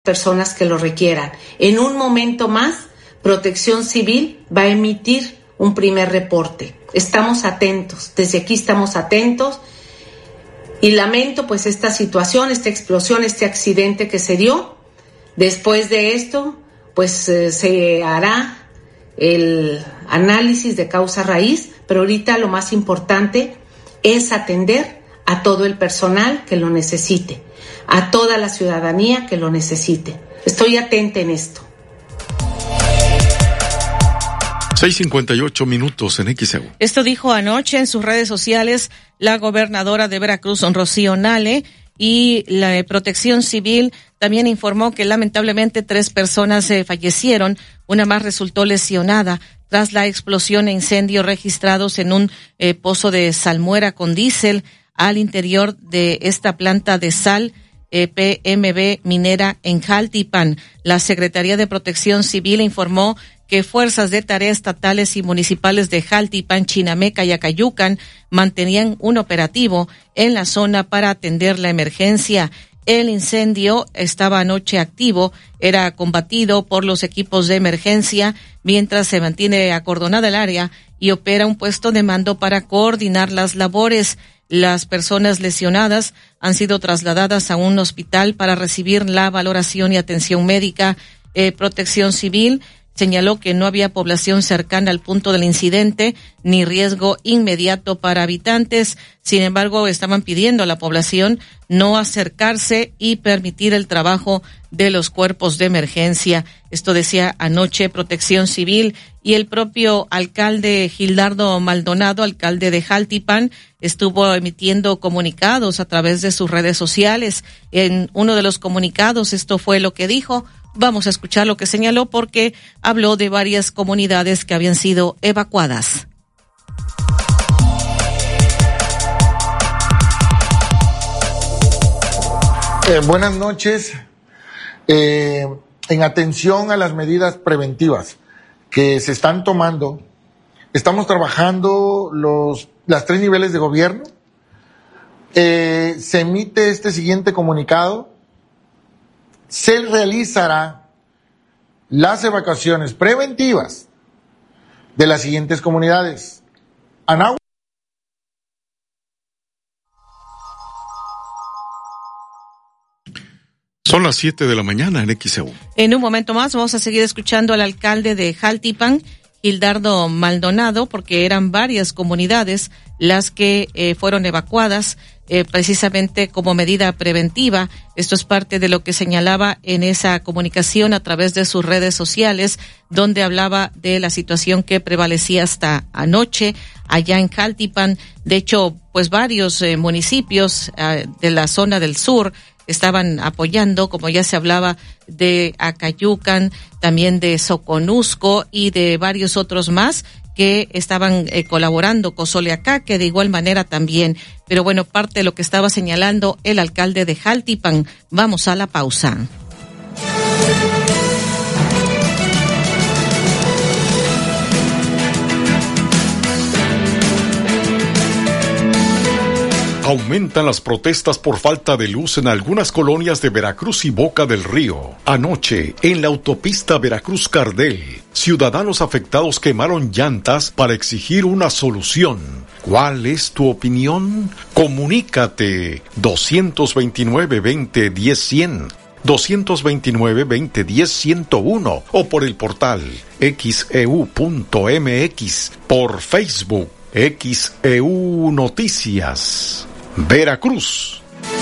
personas que lo requieran. En un momento más, Protección Civil va a emitir un primer reporte. Estamos atentos, desde aquí estamos atentos y lamento pues esta situación, esta explosión, este accidente que se dio. Después de esto, pues se hará el análisis de causa raíz, pero ahorita lo más importante es atender a todo el personal que lo necesite, a toda la ciudadanía que lo necesite. Estoy atenta en esto. 6:58 en XEU. Esto dijo anoche en sus redes sociales la gobernadora de Veracruz, Rocío Nale, y la Protección Civil también informó que lamentablemente 3 personas fallecieron, una más resultó lesionada tras la explosión e incendio registrados en un pozo de salmuera con diésel al interior de esta planta de sal PMB minera en Jaltipan. La Secretaría de Protección Civil informó que fuerzas de tarea estatales y municipales de Jaltipan, Chinameca y Acayucan mantenían un operativo en la zona para atender la emergencia. El incendio estaba anoche activo, era combatido por los equipos de emergencia mientras se mantiene acordonada el área y opera un puesto de mando para coordinar las labores. Las personas lesionadas han sido trasladadas a un hospital para recibir la valoración y atención médica. Protección Civil señaló que no había población cercana al punto del incidente ni riesgo inmediato para habitantes. Sin embargo, estaban pidiendo a la población no acercarse y permitir el trabajo de los cuerpos de emergencia. Esto decía anoche Protección Civil, y el propio alcalde Gildardo Maldonado, alcalde de Jaltipan, estuvo emitiendo comunicados a través de sus redes sociales. En uno de los comunicados esto fue lo que dijo. Vamos a escuchar lo que señaló porque habló de varias comunidades que habían sido evacuadas. Buenas noches. En atención a las medidas preventivas que se están tomando, estamos trabajando los 3 niveles de gobierno. Se emite este siguiente comunicado. Se realizará las evacuaciones preventivas de las siguientes comunidades: Anáhuac. Son las 7 de la mañana en XEU. En un momento más vamos a seguir escuchando al alcalde de Jaltipan, Gildardo Maldonado, porque eran varias comunidades las que fueron evacuadas precisamente como medida preventiva. Esto es parte de lo que señalaba en esa comunicación a través de sus redes sociales, donde hablaba de la situación que prevalecía hasta anoche allá en Jaltipan. De hecho, pues varios municipios de la zona del sur estaban apoyando, como ya se hablaba de Acayucan, también de Soconusco y de varios otros más que estaban colaborando con Soleacá, que de igual manera también. Pero bueno, parte de lo que estaba señalando el alcalde de Jaltipan. Vamos a la pausa. Aumentan las protestas por falta de luz en algunas colonias de Veracruz y Boca del Río. Anoche, en la autopista Veracruz-Cardel, ciudadanos afectados quemaron llantas para exigir una solución. ¿Cuál es tu opinión? Comunícate 229-2010-100, 229-2010-101 o por el portal xeu.mx, por Facebook XEU Noticias. Veracruz.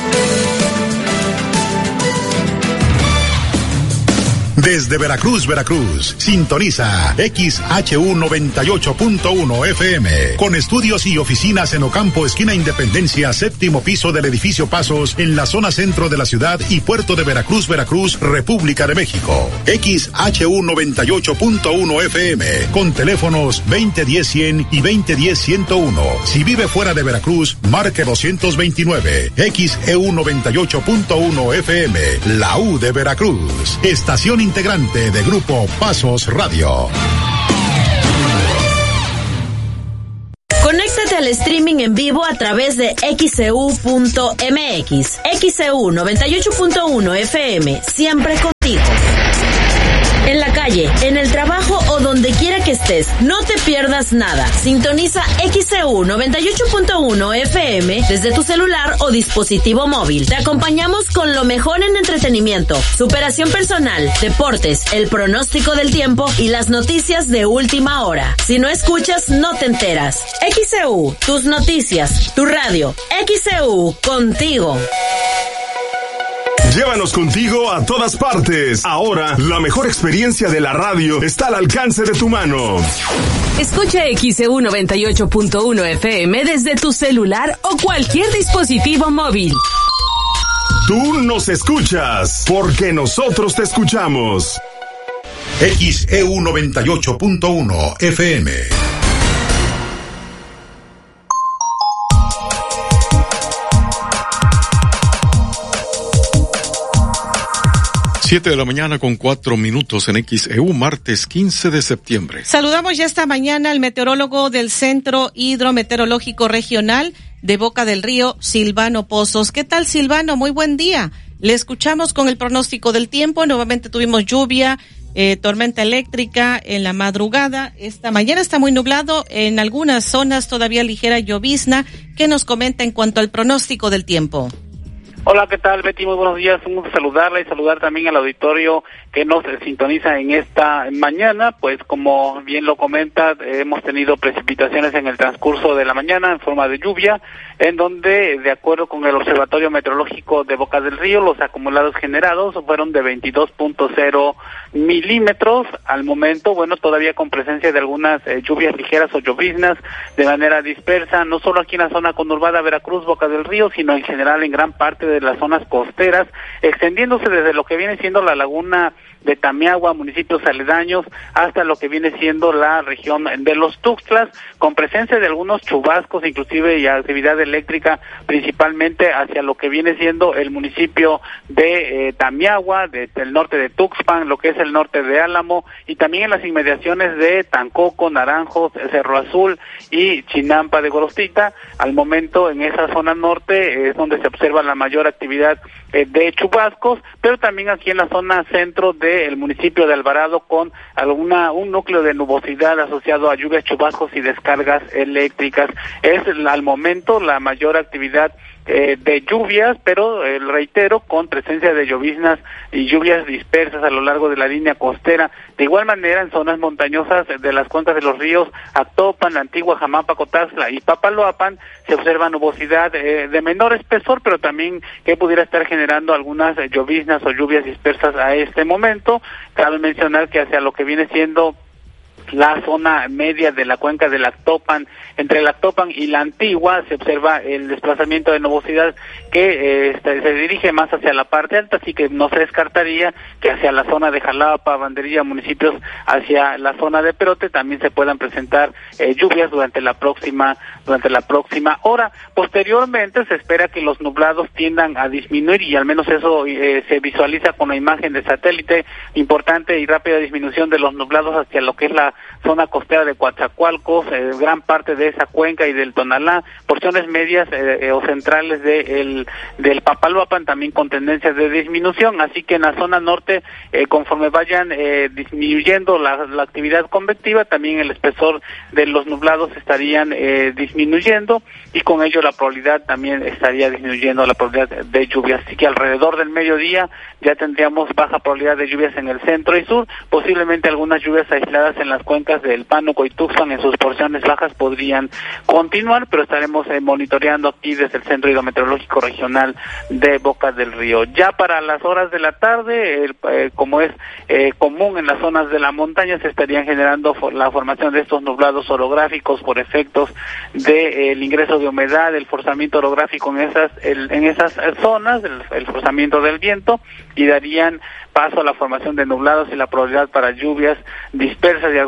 Desde Veracruz, Veracruz, sintoniza XHU 98.1 FM, con estudios y oficinas en Ocampo, esquina Independencia, 7º piso del edificio Pasos, en la zona centro de la ciudad y puerto de Veracruz, Veracruz, República de México. XHU 98.1 FM, con teléfonos 2010-100 y 2010-101. Si vive fuera de Veracruz, marque 229. XEU 98.1 FM, la U de Veracruz, estación integrante de Grupo Pasos Radio. Conéctate a el streaming en vivo a través de xeu.mx. XEU 98.1 FM, siempre contigo. En la calle, en el trabajo o donde quiera que estés, no te pierdas nada. Sintoniza XEU 98.1 FM desde tu celular o dispositivo móvil. Te acompañamos con lo mejor en entretenimiento, superación personal, deportes, el pronóstico del tiempo y las noticias de última hora. Si no escuchas, no te enteras. XEU, tus noticias, tu radio. XEU, contigo. Llévanos contigo a todas partes. Ahora, la mejor experiencia de la radio está al alcance de tu mano. Escucha XEU 98.1 FM desde tu celular o cualquier dispositivo móvil. Tú nos escuchas, porque nosotros te escuchamos. XEU 98.1 FM. 7 de la mañana con 4 minutos en XEU, martes 15 de septiembre. Saludamos ya esta mañana al meteorólogo del Centro Hidrometeorológico Regional de Boca del Río, Silvano Pozos. ¿Qué tal, Silvano? Muy buen día. Le escuchamos con el pronóstico del tiempo. Nuevamente tuvimos lluvia, tormenta eléctrica en la madrugada. Esta mañana está muy nublado. En algunas zonas todavía ligera llovizna. ¿Qué nos comenta en cuanto al pronóstico del tiempo? Hola, ¿qué tal, Betty? Muy buenos días. Un gusto saludarla y saludar también al auditorio que nos sintoniza en esta mañana. Pues como bien lo comenta, hemos tenido precipitaciones en el transcurso de la mañana en forma de lluvia, en donde, de acuerdo con el Observatorio Meteorológico de Boca del Río, los acumulados generados fueron de 22.0 milímetros. Al momento, bueno, todavía con presencia de algunas lluvias ligeras o lloviznas de manera dispersa, no solo aquí en la zona conurbada Veracruz, Boca del Río, sino en general en gran parte de las zonas costeras, extendiéndose desde lo que viene siendo la laguna de Tamiagua, municipios aledaños, hasta lo que viene siendo la región de los Tuxtlas, con presencia de algunos chubascos, inclusive y actividad eléctrica, principalmente hacia lo que viene siendo el municipio de Tamiagua, del norte de Tuxpan, lo que es el norte de Álamo, y también en las inmediaciones de Tancoco, Naranjos, Cerro Azul y Chinampa de Gorostita. Al momento, en esa zona norte es donde se observa la mayor actividad de chubascos, pero también aquí en la zona centro del municipio de Alvarado, con un núcleo de nubosidad asociado a lluvias, chubascos y descargas eléctricas. Es al momento la mayor actividad de lluvias, pero reitero, con presencia de lloviznas y lluvias dispersas a lo largo de la línea costera. De igual manera, en zonas montañosas de las cuencas de los ríos Actopan, La Antigua, Jamapa, Cotaxtla y Papaloapan, se observa nubosidad de menor espesor, pero también que pudiera estar generando algunas lloviznas o lluvias dispersas a este momento. Cabe mencionar que hacia lo que viene siendo la zona media de la cuenca del Actopan, entre el Actopan y la Antigua, se observa el desplazamiento de nubosidad que se dirige más hacia la parte alta, así que no se descartaría que hacia la zona de Jalapa, Banderilla, municipios hacia la zona de Perote también se puedan presentar lluvias durante la próxima hora. Posteriormente se espera que los nublados tiendan a disminuir, y al menos eso se visualiza con la imagen de satélite. Importante y rápida disminución de los nublados hacia lo que es la zona costera de Coatzacoalcos, gran parte de esa cuenca y del Tonalá, porciones medias o centrales del Papaloapan también con tendencias de disminución, así que en la zona norte, conforme vayan disminuyendo la actividad convectiva, también el espesor de los nublados estarían disminuyendo, y con ello la probabilidad también estaría disminuyendo, la probabilidad de lluvias. Así que alrededor del mediodía ya tendríamos baja probabilidad de lluvias en el centro y sur, posiblemente algunas lluvias aisladas en las cuencas del Pánuco y Tuxpan en sus porciones bajas podrían continuar, pero estaremos monitoreando aquí desde el Centro Hidrometeorológico Regional de Boca del Río. Ya para las horas de la tarde, como es común en las zonas de la montaña, se estarían generando la formación de estos nublados orográficos por efectos del ingreso de humedad, el forzamiento orográfico en esas zonas, el forzamiento del viento, y darían paso a la formación de nublados y la probabilidad para lluvias dispersas y algunas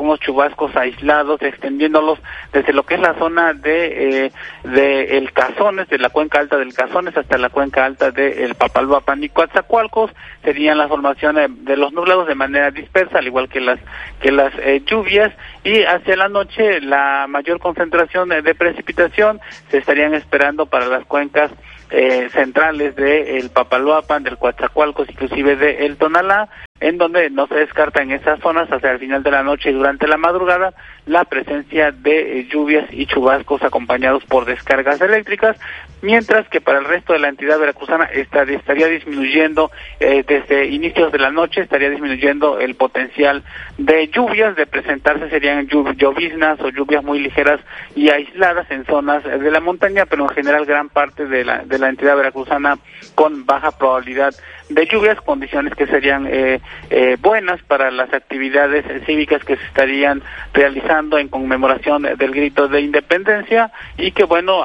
algunos chubascos aislados, extendiéndolos desde lo que es la zona de el Cazones, de la cuenca alta del Cazones hasta la cuenca alta del Papaloapan y Coatzacoalcos. Serían las formaciones de los nublados de manera dispersa, al igual que las lluvias, y hacia la noche la mayor concentración de precipitación se estarían esperando para las cuencas centrales de el Papaloapan, del Coatzacoalcos, inclusive de el Tonalá, en donde no se descarta en esas zonas hacia el final de la noche y durante la madrugada la presencia de lluvias y chubascos acompañados por descargas eléctricas, mientras que para el resto de la entidad veracruzana estaría disminuyendo desde inicios de la noche, estaría disminuyendo el potencial de lluvias. De presentarse serían lloviznas o lluvias muy ligeras y aisladas en zonas de la montaña, pero en general gran parte de la entidad veracruzana con baja probabilidad de lluvias, condiciones que serían buenas para las actividades cívicas que se estarían realizando en conmemoración del grito de independencia, y que bueno,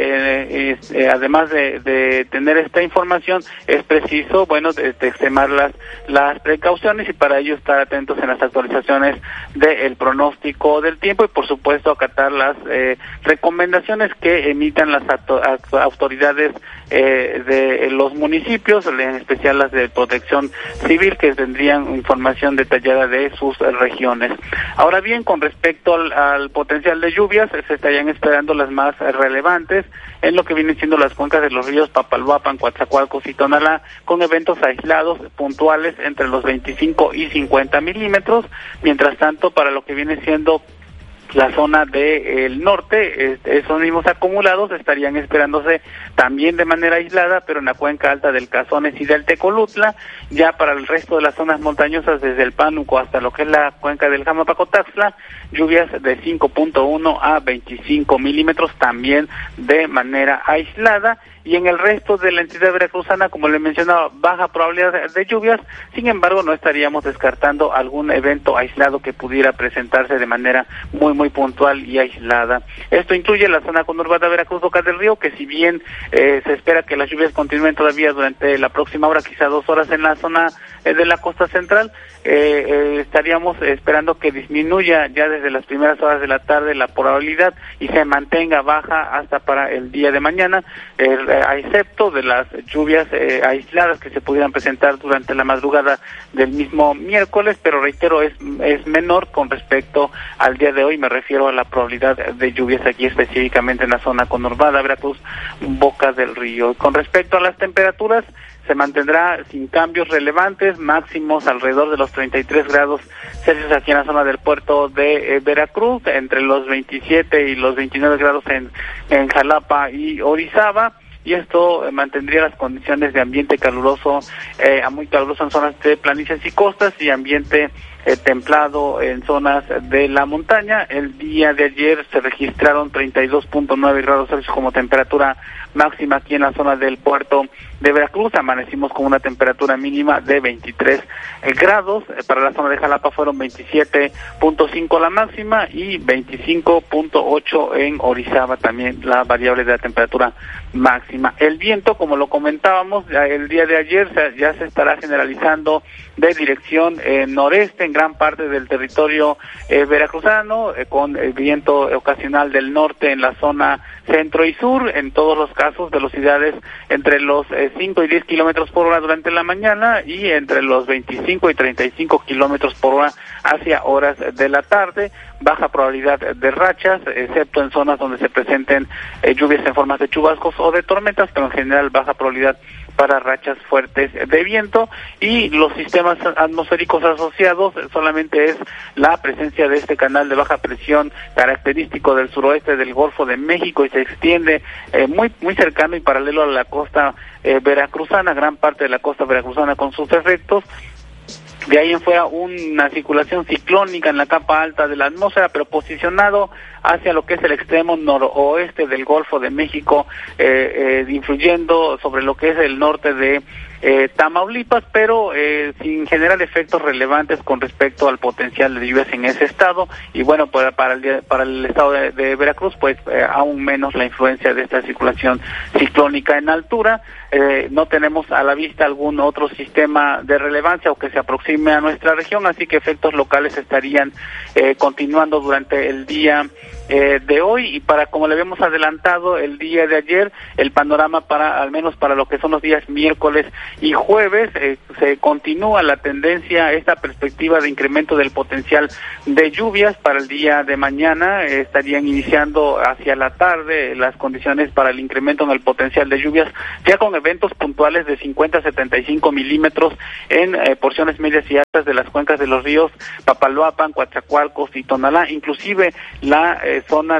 además de tener esta información, es preciso extremar las precauciones, y para ello estar atentos en las actualizaciones del pronóstico del tiempo y por supuesto acatar las recomendaciones que emitan las autoridades de los municipios, en especial las de Protección Civil, que tendrían información detallada de sus regiones. Ahora bien, con respecto al potencial de lluvias, se estarían esperando las más relevantes en lo que vienen siendo las cuencas de los ríos Papaloapan, Coatzacoalcos y Tonalá, con eventos aislados puntuales entre los 25 y 50 milímetros. Mientras tanto, para lo que viene siendo la zona del norte, esos mismos acumulados estarían esperándose también de manera aislada, pero en la cuenca alta del Cazones y del Tecolutla. Ya para el resto de las zonas montañosas, desde el Pánuco hasta lo que es la cuenca del Jamapacotaxtla, lluvias de 5.1 a 25 milímetros también de manera aislada. Y en el resto de la entidad veracruzana, como le mencionaba, baja probabilidad de lluvias. Sin embargo, no estaríamos descartando algún evento aislado que pudiera presentarse de manera muy puntual y aislada. Esto incluye la zona conurbada Veracruz-Boca del Río, que si bien se espera que las lluvias continúen todavía durante la próxima hora, quizá 2 horas en la zona de la costa central, estaríamos esperando que disminuya ya desde las primeras horas de la tarde la probabilidad y se mantenga baja hasta para el día de mañana, a excepto de las lluvias aisladas que se pudieran presentar durante la madrugada del mismo miércoles, pero reitero, es menor con respecto al día de hoy. Me refiero a la probabilidad de lluvias aquí específicamente en la zona conurbada Veracruz, Boca del Río. Con respecto a las temperaturas, se mantendrá sin cambios relevantes, máximos alrededor de los 33 grados Celsius aquí en la zona del puerto de Veracruz, entre los 27 y los 29 grados en Jalapa y Orizaba. Y esto mantendría las condiciones de ambiente caluroso a muy caluroso en zonas de planicies y costas, y ambiente templado en zonas de la montaña. El día de ayer se registraron 32.9 grados Celsius como temperatura máxima aquí en la zona del puerto de Veracruz. Amanecimos con una temperatura mínima de 23 grados. Para la zona de Jalapa fueron 27.5 la máxima y 25.8 en Orizaba, también la variable de la temperatura máxima. El viento, como lo comentábamos, el día de ayer ya se estará generalizando de dirección noreste en gran parte del territorio veracruzano, con el viento ocasional del norte en la zona centro y sur, en todos los casos velocidades entre los 5 y 10 kilómetros por hora durante la mañana y entre los 25 y 35 kilómetros por hora hacia horas de la tarde. Baja probabilidad de rachas, excepto en zonas donde se presenten lluvias en formas de chubascos o de tormentas, pero en general baja probabilidad para rachas fuertes de viento. Y los sistemas atmosféricos asociados solamente es la presencia de este canal de baja presión característico del suroeste del Golfo de México, y se extiende muy cercano y paralelo a la costa veracruzana, gran parte de la costa veracruzana con sus efectos. De ahí en fuera una circulación ciclónica en la capa alta de la atmósfera, pero posicionado hacia lo que es el extremo noroeste del Golfo de México, influyendo sobre lo que es el norte de Tamaulipas, pero sin generar efectos relevantes con respecto al potencial de lluvias en ese estado. Y bueno, para el estado de Veracruz, pues aún menos la influencia de esta circulación ciclónica en altura. No tenemos a la vista algún otro sistema de relevancia o que se aproxime a nuestra región, así que efectos locales estarían continuando durante el día de hoy. Y como le habíamos adelantado el día de ayer, el panorama al menos para lo que son los días miércoles y jueves, se continúa la tendencia, esta perspectiva de incremento del potencial de lluvias. Para el día de mañana estarían iniciando hacia la tarde las condiciones para el incremento en el potencial de lluvias, ya con eventos puntuales de 50 a 75 milímetros en porciones medias y altas de las cuencas de los ríos Papaloapan, Coatzacoalcos y Tonalá, inclusive la zona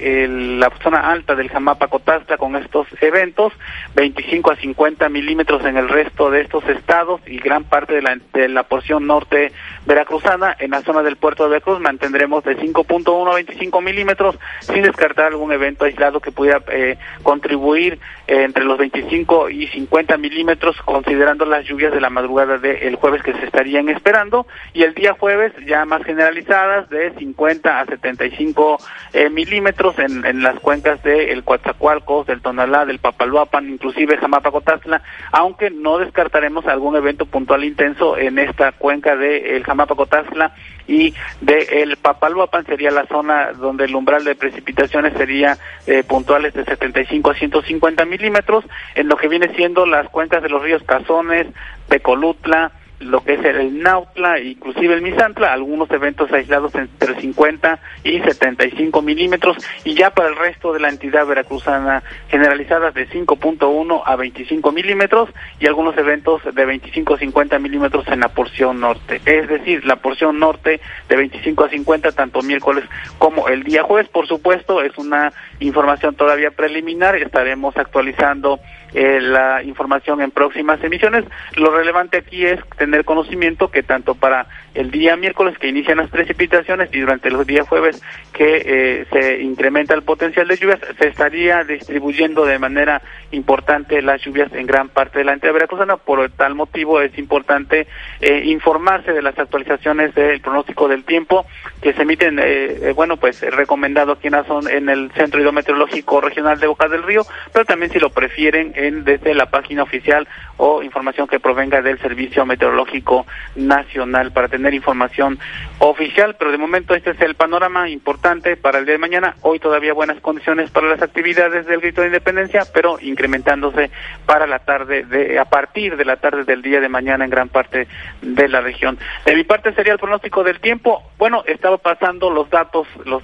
alta del Jamapa-Cotaztla con estos eventos, 25 a 50 milímetros en el resto de estos estados y gran parte de la porción norte veracruzana. En la zona del puerto de Veracruz mantendremos de 5.1 a 25 milímetros, sin descartar algún evento aislado que pudiera contribuir entre los 25 y 50 milímetros, considerando las lluvias de la madrugada del jueves que se estarían esperando, y el día jueves ya más generalizadas de 50 a 75 milímetros en las cuencas del Coatzacoalcos, del Tonalá, del Papaloapan, inclusive Jamapa-Cotaztla, aunque no descartaremos algún evento puntual intenso en esta cuenca del Jamapa-Cotaztla y del Papaloapan. Sería la zona donde el umbral de precipitaciones sería puntuales de 75 a 150 milímetros, en lo que viene siendo las cuencas de los ríos Cazones, Tecolutla, lo que es el Nautla, inclusive el Misantla, algunos eventos aislados entre 50 y 75 milímetros, y ya para el resto de la entidad veracruzana generalizadas de 5.1 a 25 milímetros, y algunos eventos de 25 a 50 milímetros en la porción norte. Es decir, la porción norte de 25 a 50, tanto miércoles como el día jueves. Por supuesto, es una información todavía preliminar, estaremos actualizando la información en próximas emisiones. Lo relevante aquí es tener conocimiento que tanto para el día miércoles, que inician las precipitaciones, y durante los días jueves, que se incrementa el potencial de lluvias, se estaría distribuyendo de manera importante las lluvias en gran parte de la entidad veracruzana. Por tal motivo es importante informarse de las actualizaciones del pronóstico del tiempo que se emiten, recomendado quienes son en el Centro Hidrometeorológico Regional de Boca del Río, pero también, si lo prefieren, desde la página oficial o información que provenga del Servicio Meteorológico Nacional, para tener información oficial. Pero de momento este es el panorama importante para el día de mañana. Hoy todavía buenas condiciones para las actividades del Grito de Independencia, pero incrementándose para la tarde, a partir de la tarde del día de mañana en gran parte de la región. De mi parte sería el pronóstico del tiempo. Bueno, estaba pasando los datos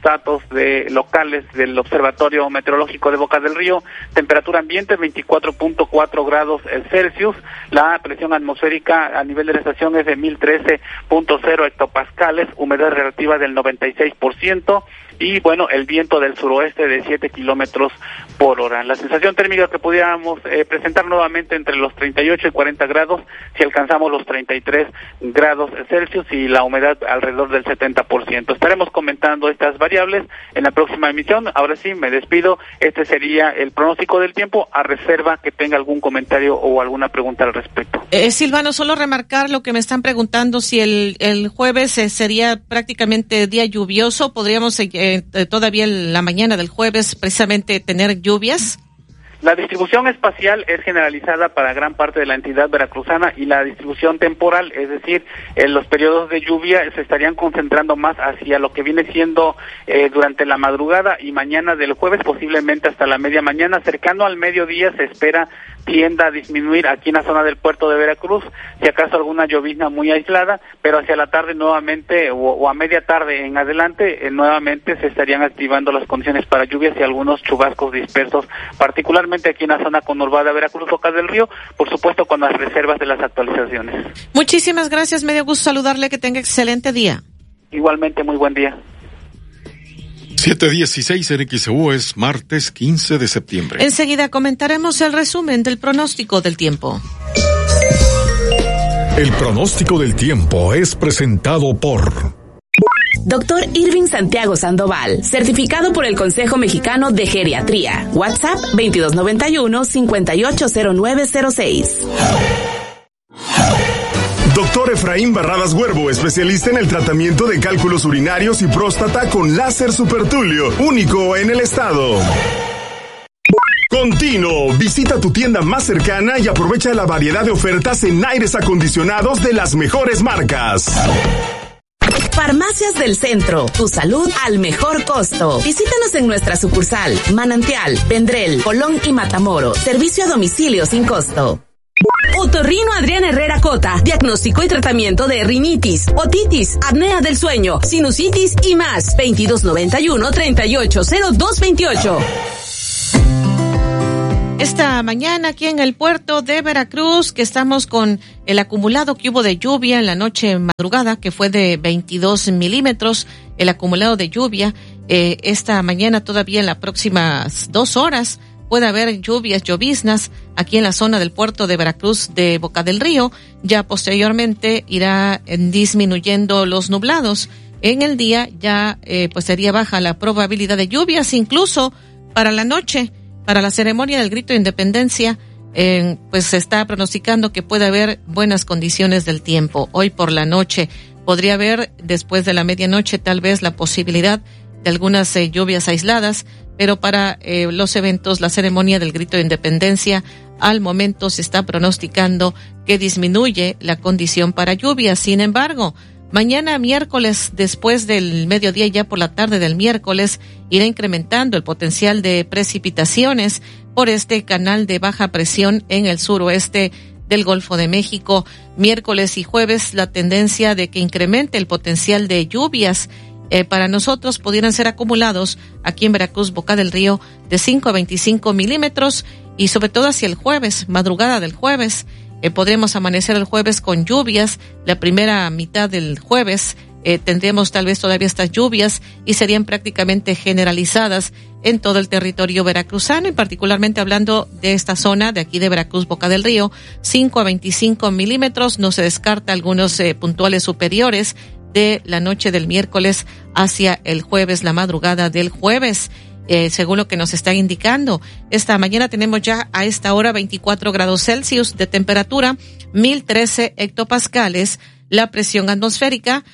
locales del Observatorio Meteorológico de Boca del Río. Temperatura ambiente 24.4 grados Celsius. La presión atmosférica a nivel de la estación es de 1013.0 hectopascales, humedad relativa del 96%, y bueno, el viento del suroeste de 7 kilómetros por hora. La sensación térmica que pudiéramos presentar nuevamente entre los 38 y 40 grados, si alcanzamos los 33 grados Celsius, y la humedad alrededor del 70%. Estaremos comentando estas variables en la próxima emisión. Ahora sí, me despido. Este sería el pronóstico del tiempo, a reserva que tenga algún comentario o alguna pregunta al respecto. Silvano, solo remarcar lo que me están preguntando, si el jueves sería prácticamente día lluvioso. ¿Podríamos todavía en la mañana del jueves precisamente tener lluvias? La distribución espacial es generalizada para gran parte de la entidad veracruzana, y la distribución temporal, es decir, los periodos de lluvia se estarían concentrando más hacia lo que viene siendo durante la madrugada y mañana del jueves, posiblemente hasta la media mañana. Cercano al mediodía se espera tienda a disminuir aquí en la zona del puerto de Veracruz, si acaso alguna llovizna muy aislada, pero hacia la tarde nuevamente, o a media tarde en adelante, nuevamente se estarían activando las condiciones para lluvias y algunos chubascos dispersos, particularmente aquí en la zona conurbada de Veracruz, Boca del Río, por supuesto con las reservas de las actualizaciones. Muchísimas gracias, me dio gusto saludarle, que tenga excelente día. Igualmente, muy buen día. 7:16 en XEU, es martes 15 de septiembre. Enseguida comentaremos el resumen del pronóstico del tiempo. El pronóstico del tiempo es presentado por Doctor Irving Santiago Sandoval, certificado por el Consejo Mexicano de Geriatría. WhatsApp 2291-580906. Doctor Efraín Barradas Huervo, especialista en el tratamiento de cálculos urinarios y próstata con láser supertulio, único en el estado. Continuo, visita tu tienda más cercana y aprovecha la variedad de ofertas en aires acondicionados de las mejores marcas. Farmacias del Centro, tu salud al mejor costo. Visítanos en nuestra sucursal, Manantial, Vendrell, Colón y Matamoros. Servicio a domicilio sin costo. Otorrino Adrián Herrera Cota, diagnóstico y tratamiento de rinitis, otitis, apnea del sueño, sinusitis y más. 2291-380228. Esta mañana aquí en el puerto de Veracruz, que estamos con el acumulado que hubo de lluvia en la noche madrugada, que fue de 22 milímetros, el acumulado de lluvia. Esta mañana todavía en las próximas 2 horas puede haber lloviznas aquí en la zona del puerto de Veracruz de Boca del Río. Ya posteriormente irá disminuyendo los nublados. En el día ya pues sería baja la probabilidad de lluvias, incluso para la noche. Para la ceremonia del grito de independencia, pues se está pronosticando que puede haber buenas condiciones del tiempo. Hoy por la noche podría haber, después de la medianoche, tal vez la posibilidad de algunas lluvias aisladas, pero para los eventos, la ceremonia del grito de independencia, al momento se está pronosticando que disminuye la condición para lluvias. Sin embargo, mañana miércoles, después del mediodía, ya por la tarde del miércoles, irá incrementando el potencial de precipitaciones por este canal de baja presión en el suroeste del Golfo de México. Miércoles y jueves, la tendencia de que incremente el potencial de lluvias para nosotros pudieran ser acumulados aquí en Veracruz, Boca del Río, de 5 a 25 milímetros, y sobre todo hacia el jueves, madrugada del jueves. Podremos amanecer el jueves con lluvias. La primera mitad del jueves tendremos tal vez todavía estas lluvias y serían prácticamente generalizadas en todo el territorio veracruzano, y particularmente hablando de esta zona de aquí de Veracruz, Boca del Río, 5 a 25 milímetros. No se descarta algunos puntuales superiores de la noche del miércoles hacia el jueves, la madrugada del jueves. Según lo que nos están indicando, esta mañana tenemos ya a esta hora 24 grados Celsius de temperatura, 1013 hectopascales, la presión atmosférica,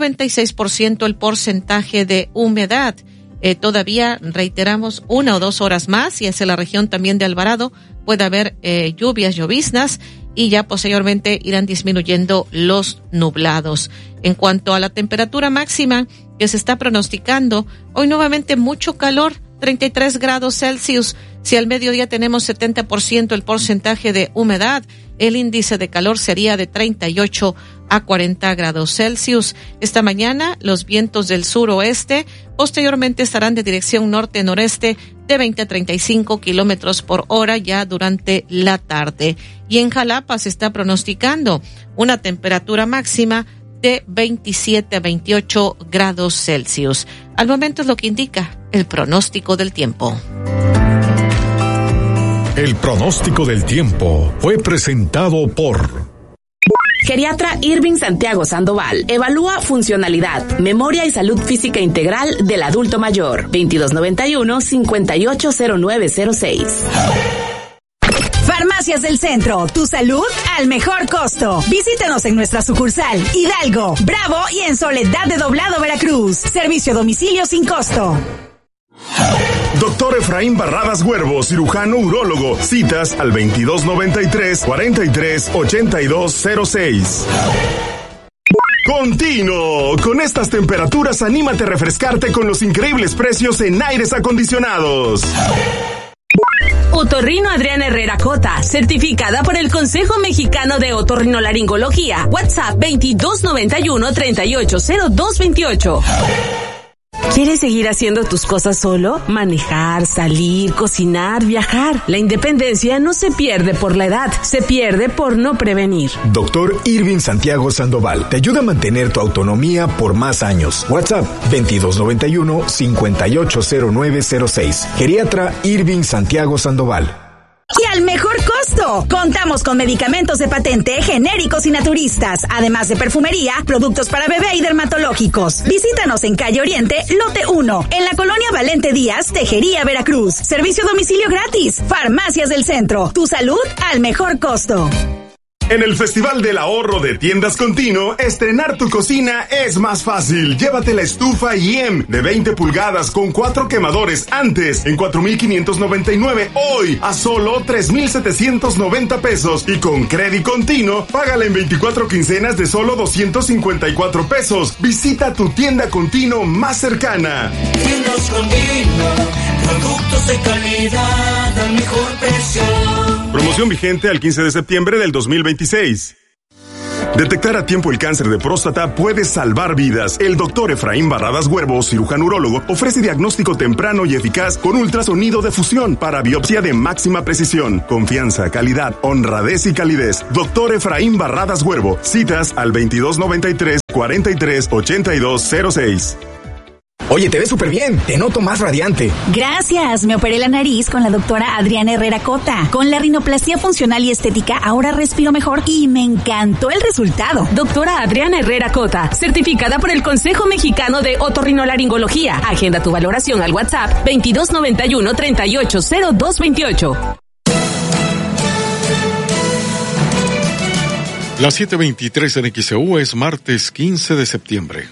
96% el porcentaje de humedad. Todavía reiteramos 1 o 2 horas más, y hacia la región también de Alvarado puede haber lloviznas, y ya posteriormente irán disminuyendo los nublados. En cuanto a la temperatura máxima que se está pronosticando, hoy nuevamente mucho calor, 33 grados Celsius. Si al mediodía tenemos 70% el porcentaje de humedad, el índice de calor sería de 38 a 40 grados Celsius. Esta mañana los vientos del suroeste posteriormente estarán de dirección norte-noreste de 20 a 35 kilómetros por hora ya durante la tarde. Y en Jalapa se está pronosticando una temperatura máxima de 27 a 28 grados Celsius. Al momento es lo que indica el pronóstico del tiempo. El pronóstico del tiempo fue presentado por Geriatra Irving Santiago Sandoval. Evalúa funcionalidad, memoria y salud física integral del adulto mayor. 2291-580906. Farmacias del Centro, tu salud al mejor costo. Visítanos en nuestra sucursal Hidalgo, Bravo y en Soledad de Doblado, Veracruz. Servicio a domicilio sin costo. Doctor Efraín Barradas Huervo, cirujano urólogo. Citas al 2293-438206. Continuo. Con estas temperaturas, anímate a refrescarte con los increíbles precios en aires acondicionados. Otorrino Adrián Herrera Cota, certificada por el Consejo Mexicano de Otorrinolaringología. WhatsApp 2291-380228. ¿Quieres seguir haciendo tus cosas solo? Manejar, salir, cocinar, viajar. La independencia no se pierde por la edad, se pierde por no prevenir. Doctor Irving Santiago Sandoval te ayuda a mantener tu autonomía por más años. WhatsApp 2291-580906. Geriatra Irving Santiago Sandoval. Y al mejor costo. costo. Contamos con medicamentos de patente, genéricos y naturistas, además de perfumería, productos para bebé y dermatológicos. Visítanos en Calle Oriente, Lote 1, en la colonia Valente Díaz, Tejería, Veracruz. Servicio a domicilio gratis. Farmacias del Centro. Tu salud al mejor costo. En el Festival del Ahorro de Tiendas Continuo, estrenar tu cocina es más fácil. Llévate la estufa IEM de 20 pulgadas con 4 quemadores antes en 4,599, hoy a solo 3,790 pesos y con Crédito Continuo, págala en 24 quincenas de solo 254 pesos. Visita tu tienda Continuo más cercana. Tiendas Continuo, productos de calidad al mejor precio. Promoción vigente al 15 de septiembre del 2026. Detectar a tiempo el cáncer de próstata puede salvar vidas. El doctor Efraín Barradas Huervo, cirujano urólogo, ofrece diagnóstico temprano y eficaz con ultrasonido de fusión para biopsia de máxima precisión. Confianza, calidad, honradez y calidez. Doctor Efraín Barradas Huervo. Citas al 2293-438206. Oye, te ves súper bien, te noto más radiante. Gracias, me operé la nariz con la doctora Adriana Herrera Cota. Con la rinoplastia funcional y estética ahora respiro mejor y me encantó el resultado. Doctora Adriana Herrera Cota, certificada por el Consejo Mexicano de Otorrinolaringología. Agenda tu valoración al WhatsApp 2291-380228. Las 7:23 en XEU es martes 15 de septiembre.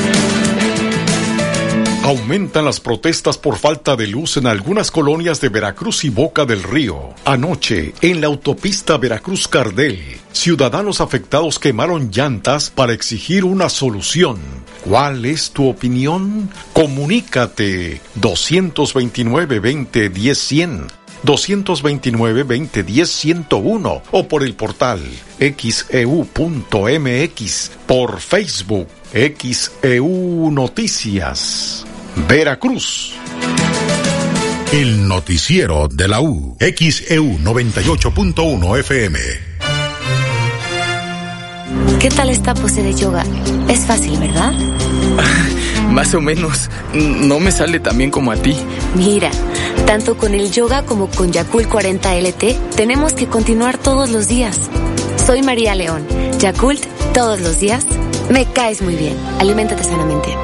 Aumentan las protestas por falta de luz en algunas colonias de Veracruz y Boca del Río. Anoche, en la autopista Veracruz-Cardel, ciudadanos afectados quemaron llantas para exigir una solución. ¿Cuál es tu opinión? Comunícate 229-2010-100, 229-2010-101 o por el portal xeu.mx, por Facebook XEU Noticias. Veracruz. El noticiero de la U. XEU 98.1 FM. ¿Qué tal esta pose de yoga? Es fácil, ¿verdad? Más o menos. No me sale tan bien como a ti. Mira, tanto con el yoga como con Yakult 40 LT, tenemos que continuar todos los días. Soy María León. Yakult, todos los días. Me caes muy bien. Aliméntate sanamente.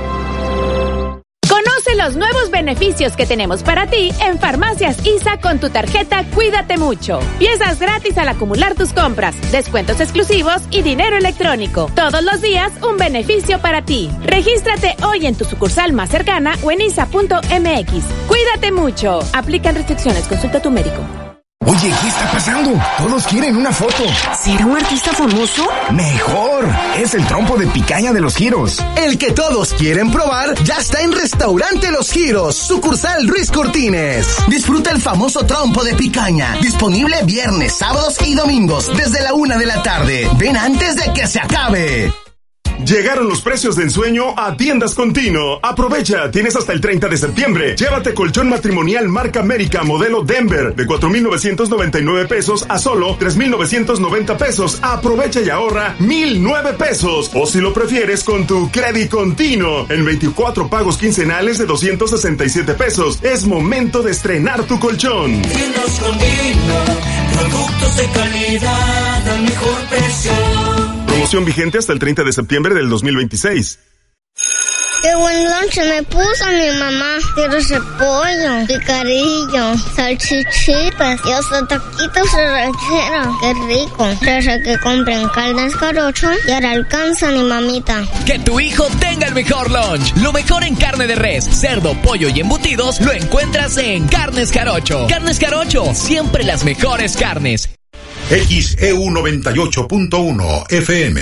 Conoce los nuevos beneficios que tenemos para ti en Farmacias ISA con tu tarjeta Cuídate Mucho. Piezas gratis al acumular tus compras, descuentos exclusivos y dinero electrónico. Todos los días un beneficio para ti. Regístrate hoy en tu sucursal más cercana o en isa.mx. Cuídate mucho. Aplican restricciones. Consulta a tu médico. Oye, ¿qué está pasando? Todos quieren una foto. ¿Será un artista famoso? Mejor, es el trompo de picaña de Los Giros. El que todos quieren probar ya está en Restaurante Los Giros, sucursal Ruiz Cortines. Disfruta el famoso trompo de picaña, disponible viernes, sábados y domingos desde la 1 de la tarde. Ven antes de que se acabe. Llegaron los precios de ensueño a Tiendas Continuo. Aprovecha, tienes hasta el 30 de septiembre. Llévate colchón matrimonial marca América modelo Denver de 4,999 pesos a solo 3,990 pesos. Aprovecha y ahorra 1,009 pesos. O si lo prefieres con tu Crédito Continuo en 24 pagos quincenales de 267 pesos. Es momento de estrenar tu colchón. Tiendas Continuo, productos de calidad al mejor precio. Promoción vigente hasta el 30 de septiembre del 2026. Qué buen lonche me puso mi mamá. Quiero repollo, picadillo, salchichitas y hasta taquitos de ranchera. Qué rico. Desde que compren Carnes Jarocho, ya le alcanza mi mamita. Que tu hijo tenga el mejor lunch. Lo mejor en carne de res, cerdo, pollo y embutidos lo encuentras en Carnes Jarocho. Carnes Jarocho, siempre las mejores carnes. XEU 98.1 FM.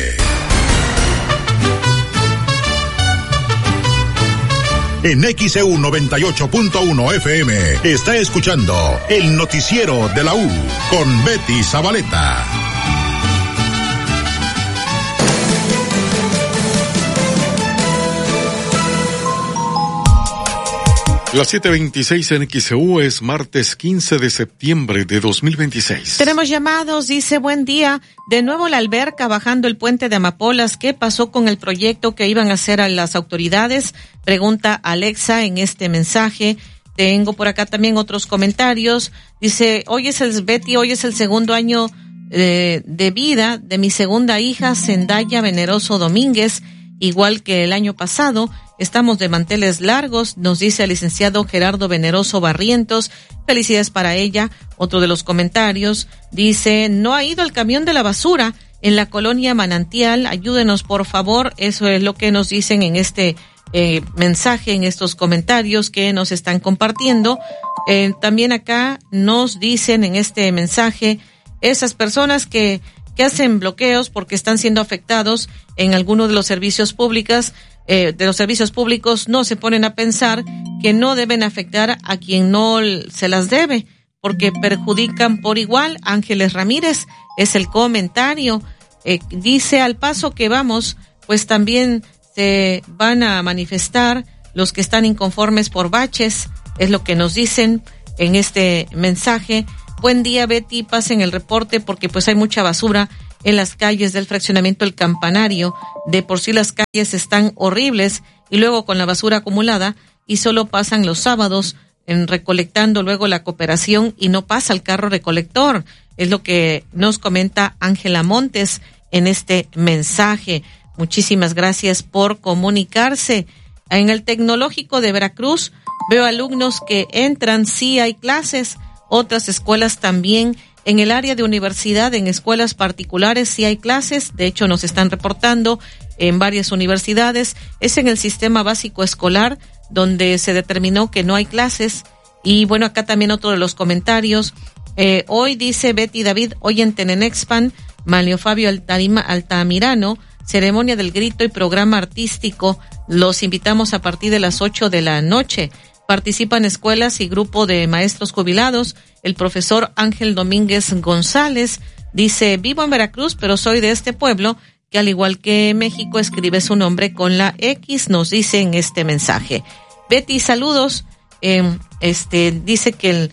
En XEU 98.1 FM está escuchando el noticiero de la U con Betty Zabaleta. Las 7:26 en XEU es martes 15 de septiembre de 2026. Tenemos llamados, dice, buen día. De nuevo la alberca bajando el puente de Amapolas. ¿Qué pasó con el proyecto que iban a hacer a las autoridades? Pregunta Alexa en este mensaje. Tengo por acá también otros comentarios. Dice, Betty, hoy es el segundo año de vida de mi segunda hija, Zendaya Veneroso Domínguez, igual que el año pasado. Estamos de manteles largos, nos dice el licenciado Gerardo Veneroso Barrientos. Felicidades para ella. Otro de los comentarios dice, no ha ido el camión de la basura en la colonia Manantial, ayúdenos por favor. Eso es lo que nos dicen en este mensaje, en estos comentarios que nos están compartiendo. También acá nos dicen en este mensaje, esas personas que hacen bloqueos porque están siendo afectados en alguno de los servicios públicos, no se ponen a pensar que no deben afectar a quien no se las debe, porque perjudican por igual. Ángeles Ramírez es el comentario. Dice, al paso que vamos, pues también se van a manifestar los que están inconformes por baches, es lo que nos dicen en este mensaje. Buen día, Betty, pasen el reporte porque pues hay mucha basura en las calles del fraccionamiento El Campanario. De por sí las calles están horribles y luego con la basura acumulada, y solo pasan los sábados recolectando luego la cooperación y no pasa el carro recolector. Es lo que nos comenta Ángela Montes en este mensaje. Muchísimas gracias por comunicarse. En el Tecnológico de Veracruz veo alumnos que entran, sí hay clases, otras escuelas también. En el área de universidad, en escuelas particulares, sí hay clases. De hecho, nos están reportando en varias universidades. Es en el sistema básico escolar donde se determinó que no hay clases. Y bueno, acá también otro de los comentarios. Hoy dice Betty David, hoy en Tenenexpan, Manlio Fabio Altamirano, ceremonia del grito y programa artístico. Los invitamos a partir de las 8 de la noche. Participan escuelas y grupo de maestros jubilados. El profesor Ángel Domínguez González dice, vivo en Veracruz, pero soy de este pueblo, que al igual que México escribe su nombre con la X, nos dice en este mensaje. Betty, saludos. Dice que el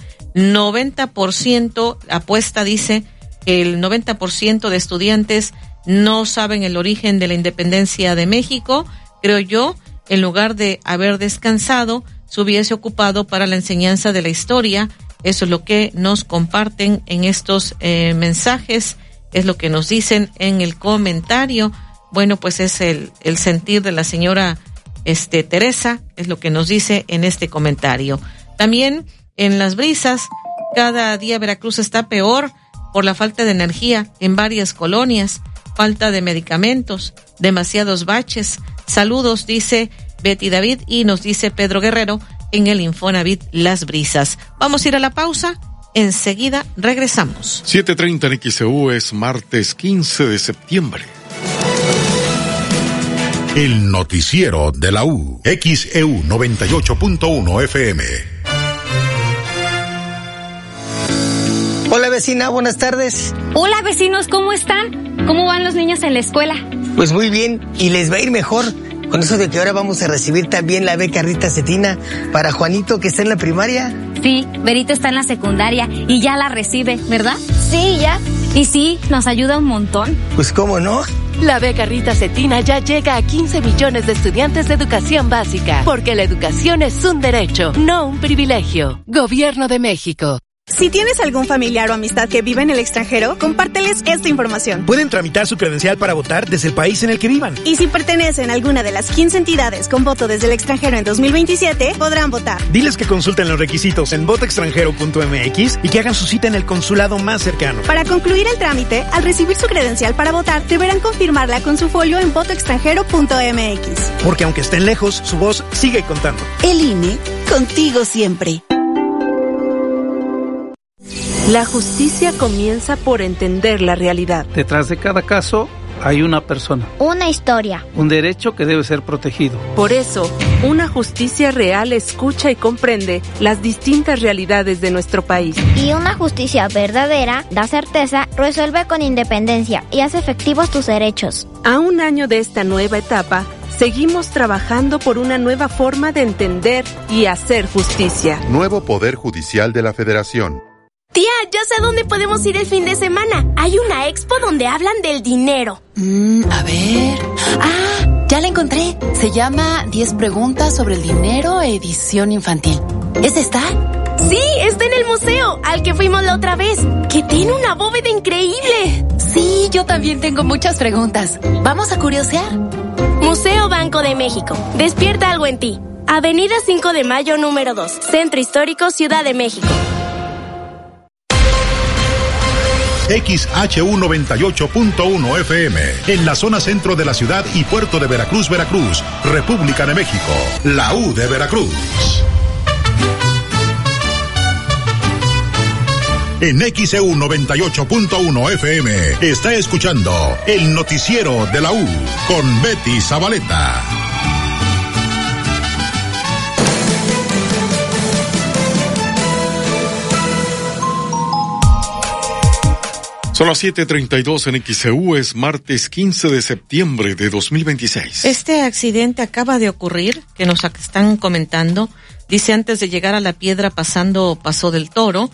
90% apuesta, dice que el 90% de estudiantes no saben el origen de la independencia de México. Creo yo, en lugar de haber descansado, se hubiese ocupado para la enseñanza de la historia. Eso es lo que nos comparten en estos mensajes, es lo que nos dicen en el comentario. Bueno, pues es el sentir de la señora Teresa, es lo que nos dice en este comentario. También en Las Brisas, cada día Veracruz está peor por la falta de energía en varias colonias, falta de medicamentos, demasiados baches. Saludos, dice Betty David, y nos dice Pedro Guerrero en el Infonavit Las Brisas. Vamos a ir a la pausa, enseguida regresamos. 7:30 en XEU, es martes 15 de septiembre. El noticiero de la U, XEU 98.1 FM. Hola vecina, buenas tardes. Hola vecinos, ¿cómo están? ¿Cómo van los niños en la escuela? Pues muy bien, y les va a ir mejor con eso de que ahora vamos a recibir también la beca Rita Cetina para Juanito, que está en la primaria. Sí, Berito está en la secundaria y ya la recibe, ¿verdad? Sí, ya. Y sí, nos ayuda un montón. Pues cómo no. La beca Rita Cetina ya llega a 15 millones de estudiantes de educación básica, porque la educación es un derecho, no un privilegio. Gobierno de México. Si tienes algún familiar o amistad que vive en el extranjero, compárteles esta información. Pueden tramitar su credencial para votar desde el país en el que vivan. Y si pertenecen a alguna de las 15 entidades con voto desde el extranjero en 2027, podrán votar. Diles que consulten los requisitos en votoextranjero.mx y que hagan su cita en el consulado más cercano. Para concluir el trámite, al recibir su credencial para votar, deberán confirmarla con su folio en votoextranjero.mx. Porque aunque estén lejos, su voz sigue contando. El INE, contigo siempre. La justicia comienza por entender la realidad. Detrás de cada caso hay una persona. Una historia. Un derecho que debe ser protegido. Por eso, una justicia real escucha y comprende las distintas realidades de nuestro país. Y una justicia verdadera da certeza, resuelve con independencia y hace efectivos tus derechos. A un año de esta nueva etapa, seguimos trabajando por una nueva forma de entender y hacer justicia. Nuevo Poder Judicial de la Federación. Tía, ya sé a dónde podemos ir el fin de semana. Hay una expo donde hablan del dinero. A ver... ¡Ah! Ya la encontré. Se llama 10 preguntas sobre el dinero, edición infantil. ¿Es esta? Sí, está en el museo, al que fuimos la otra vez, que tiene una bóveda increíble. Sí, yo también tengo muchas preguntas. ¿Vamos a curiosear? Museo Banco de México. Despierta algo en ti. Avenida 5 de Mayo, número 2. Centro Histórico, Ciudad de México. XHU98.1 FM, en la zona centro de la ciudad y puerto de Veracruz, Veracruz, República de México, la U de Veracruz. En XEU 98.1 FM está escuchando el noticiero de la U con Betty Zabaleta. Son las 7:32 en XEU, es martes 15 de septiembre de 2026. Este accidente acaba de ocurrir, que nos están comentando, dice antes de llegar a La Piedra pasando Paso del Toro.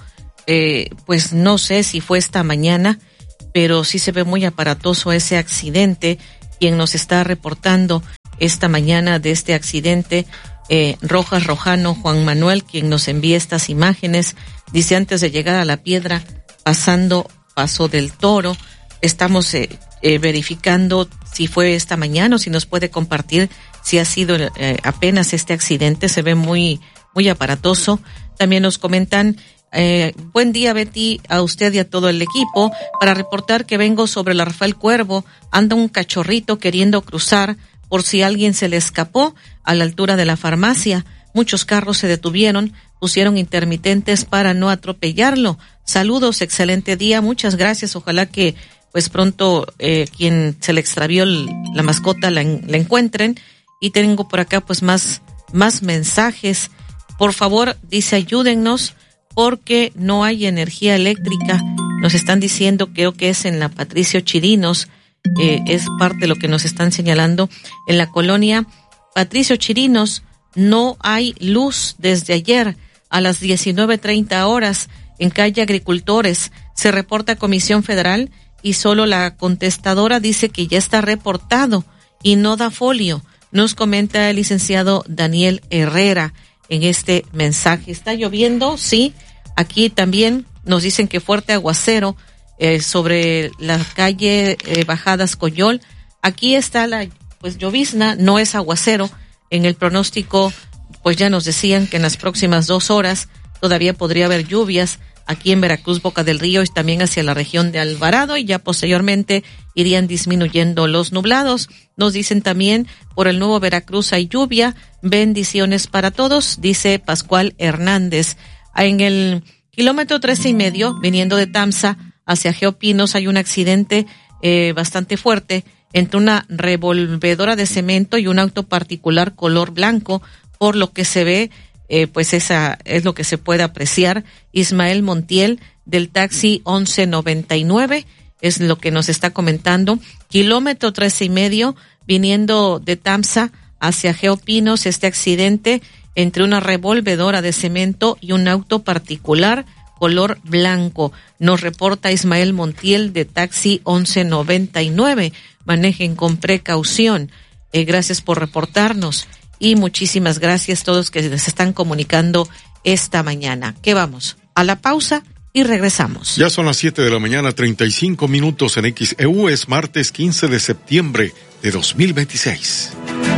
Pues no sé si fue esta mañana, pero sí se ve muy aparatoso ese accidente. Quien nos está reportando esta mañana de este accidente, Rojas Rojano Juan Manuel, quien nos envía estas imágenes, dice antes de llegar a La Piedra, pasando Paso del Toro. Estamos verificando si fue esta mañana o si nos puede compartir si ha sido apenas este accidente. Se ve muy, muy aparatoso. También nos comentan, buen día Betty, a usted y a todo el equipo, para reportar que vengo sobre la Rafael Cuervo. Anda un cachorrito queriendo cruzar, por si alguien se le escapó, a la altura de la farmacia. Muchos carros se detuvieron, pusieron intermitentes para no atropellarlo. Saludos, excelente día, muchas gracias. Ojalá que pues pronto quien se le extravió la mascota la encuentren. Y tengo por acá pues más mensajes. Por favor, dice, ayúdennos porque no hay energía eléctrica. Nos están diciendo, creo que es en la Patricio Chirinos, es parte de lo que nos están señalando. En la colonia Patricio Chirinos no hay luz desde ayer a las 19:30 horas. En calle Agricultores se reporta Comisión Federal y solo la contestadora dice que ya está reportado y no da folio. Nos comenta el licenciado Daniel Herrera en este mensaje. ¿Está lloviendo? Sí. Aquí también nos dicen que fuerte aguacero sobre la calle Bajadas Coyol. Aquí está la llovizna, no es aguacero. En el pronóstico pues ya nos decían que en las próximas 2 horas todavía podría haber lluvias aquí en Veracruz, Boca del Río, y también hacia la región de Alvarado, y ya posteriormente irían disminuyendo los nublados. Nos dicen también, por el Nuevo Veracruz hay lluvia, bendiciones para todos, dice Pascual Hernández. En el kilómetro 13.5, viniendo de Tamsa hacia Geopinos, hay un accidente bastante fuerte entre una revolvedora de cemento y un auto particular color blanco, por lo que se ve, pues esa es lo que se puede apreciar. Ismael Montiel del taxi 1199 es lo que nos está comentando. Kilómetro 13.5 viniendo de Tamsa hacia Geopinos, este accidente entre una revolvedora de cemento y un auto particular color blanco. Nos reporta Ismael Montiel de taxi 1199. Manejen con precaución. Gracias por reportarnos. Y muchísimas gracias a todos que se están comunicando esta mañana. ¿Qué vamos? A la pausa y regresamos. Ya son las 7 de la mañana, 35 minutos en XEU. Es martes 15 de septiembre de 2026.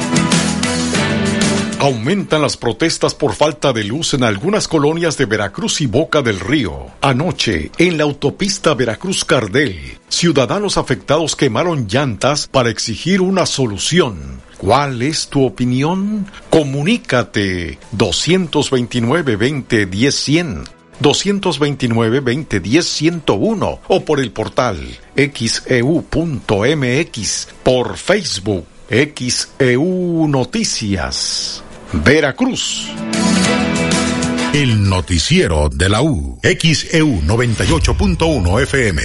Aumentan las protestas por falta de luz en algunas colonias de Veracruz y Boca del Río. Anoche, en la autopista Veracruz-Cardel, ciudadanos afectados quemaron llantas para exigir una solución. ¿Cuál es tu opinión? Comunícate 229-2010-100, 229-2010-101 o por el portal xeu.mx, por Facebook XEU Noticias. Veracruz. El noticiero de la U. XEU 98.1 FM.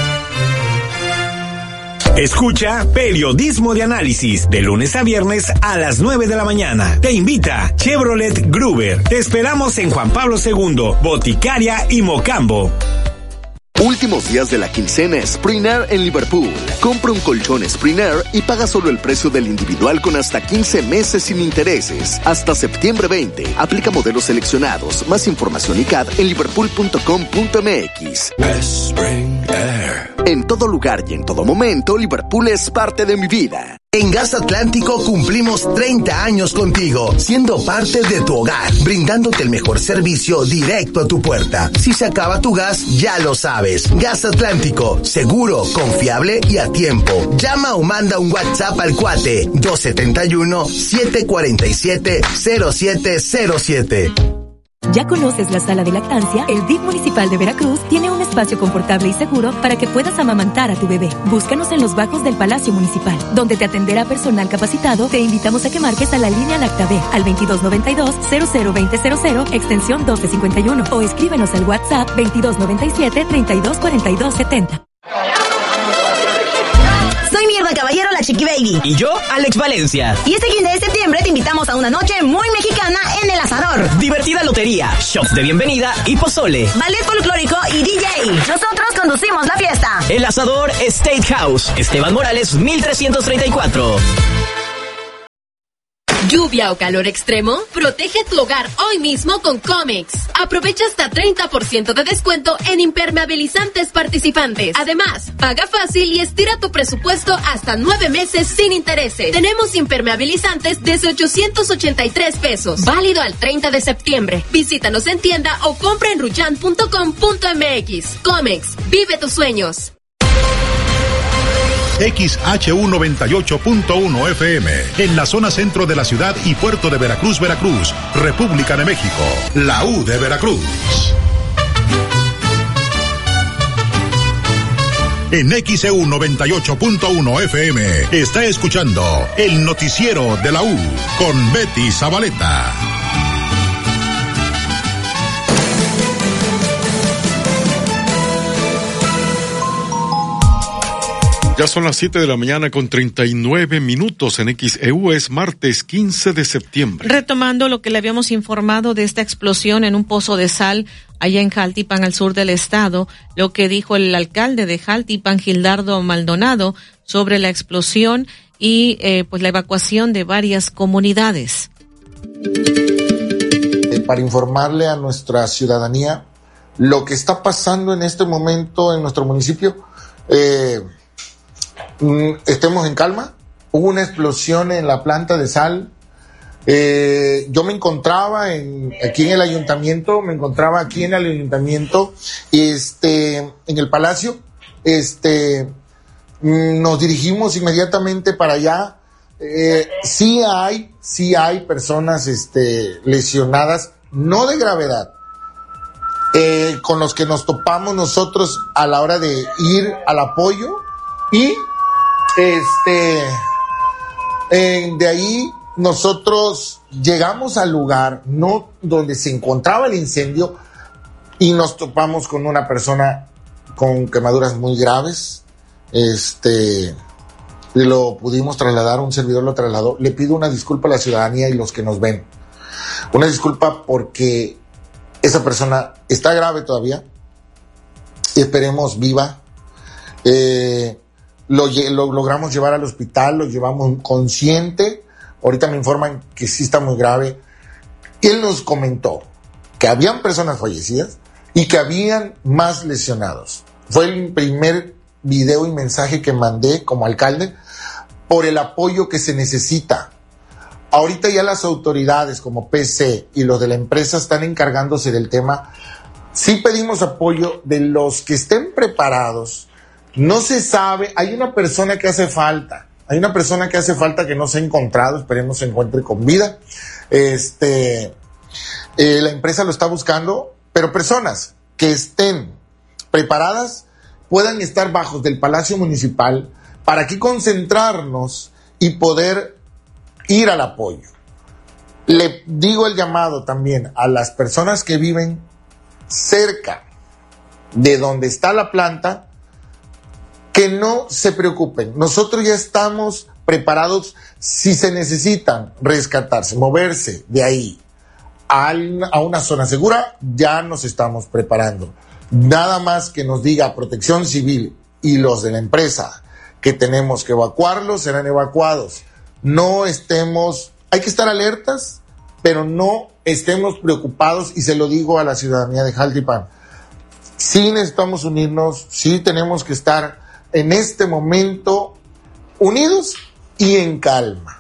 Escucha Periodismo de Análisis de lunes a viernes a las 9 de la mañana. Te invita Chevrolet Gruber. Te esperamos en Juan Pablo II, Boticaria y Mocambo. Últimos días de la quincena Sprint en Liverpool. Compra un colchón Sprint y paga solo el precio del individual con hasta 15 meses sin intereses. Hasta septiembre 20. Aplica modelos seleccionados. Más información y CAD en liverpool.com.mx. Spring Air. En todo lugar y en todo momento, Liverpool es parte de mi vida. En Gas Atlántico cumplimos 30 años contigo, siendo parte de tu hogar, brindándote el mejor servicio directo a tu puerta. Si se acaba tu gas, ya lo sabes. Gas Atlántico, seguro, confiable y a tiempo. Llama o manda un WhatsApp al cuate 271-747-0707. ¿Ya conoces la sala de lactancia? El DIF Municipal de Veracruz tiene un espacio confortable y seguro para que puedas amamantar a tu bebé. Búscanos en los bajos del Palacio Municipal, donde te atenderá personal capacitado. Te invitamos a que marques a la línea LactaB al 2292-002000, extensión 1251, o escríbenos al WhatsApp 2297-324270. Soy Mierda Caballero, la Chiqui Baby. Y yo, Alex Valencia. Y este 15 de septiembre te invitamos a una noche muy mexicana en El Asador. Divertida lotería, shots de bienvenida y pozole. Ballet folclórico y DJ. Nosotros conducimos la fiesta. El Asador State House, Esteban Morales, 1334. ¿Lluvia o calor extremo? Protege tu hogar hoy mismo con Comex. Aprovecha hasta 30% de descuento en impermeabilizantes participantes. Además, paga fácil y estira tu presupuesto hasta 9 meses sin intereses. Tenemos impermeabilizantes desde 883 pesos. Válido al 30 de septiembre. Visítanos en tienda o compra en ruyan.com.mx. Comex, vive tus sueños. XHU 98.1 FM, en la zona centro de la ciudad y puerto de Veracruz, Veracruz, República de México, la U de Veracruz. En XEU 98.1 FM, está escuchando el noticiero de la U, con Betty Zabaleta. Ya son las 7 de la mañana con 39 minutos en XEU, es martes 15 de septiembre. Retomando lo que le habíamos informado de esta explosión en un pozo de sal allá en Jaltipan, al sur del estado, lo que dijo el alcalde de Jaltipan, Gildardo Maldonado, sobre la explosión y pues la evacuación de varias comunidades. Para informarle a nuestra ciudadanía lo que está pasando en este momento en nuestro municipio, estemos en calma. Hubo una explosión en la planta de sal. Yo me encontraba aquí en el ayuntamiento, en el palacio. Nos dirigimos inmediatamente para allá. Sí hay personas lesionadas, no de gravedad, con los que nos topamos nosotros a la hora de ir al apoyo. Y de ahí nosotros llegamos al lugar donde se encontraba el incendio y nos topamos con una persona con quemaduras muy graves. Lo pudimos trasladar, un servidor lo trasladó. Le pido una disculpa a la ciudadanía y los que nos ven. Una disculpa porque esa persona está grave todavía. Esperemos viva. Lo logramos llevar al hospital, lo llevamos consciente. Ahorita me informan que sí está muy grave. Él nos comentó que habían personas fallecidas y que habían más lesionados. Fue el primer video y mensaje que mandé como alcalde por el apoyo que se necesita. Ahorita ya las autoridades como PC y los de la empresa están encargándose del tema. Sí pedimos apoyo de los que estén preparados. No se sabe, hay una persona que hace falta que no se ha encontrado, esperemos se encuentre con vida. La empresa lo está buscando, pero personas que estén preparadas puedan estar bajo del Palacio Municipal para aquí concentrarnos y poder ir al apoyo. Le digo el llamado también a las personas que viven cerca de donde está la planta, que no se preocupen. Nosotros ya estamos preparados si se necesitan rescatarse, moverse de ahí a una zona segura, ya nos estamos preparando. nada más que nos diga Protección Civil y los de la empresa que tenemos que evacuarlos, serán evacuados. Hay que estar alertas, pero no estemos preocupados, y se lo digo a la ciudadanía de Jaltipan. Sí necesitamos unirnos, sí tenemos que estar en este momento unidos y en calma.